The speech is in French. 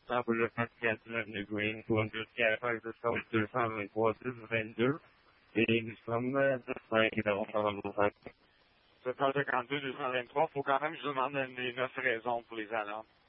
200 pour le 149 de Green pour une carrière de 223, 22. Et nous sommes de 5 et d'avoir ça dans le 752, 223, faut quand même que je demande les 9 raisons pour les alarmes.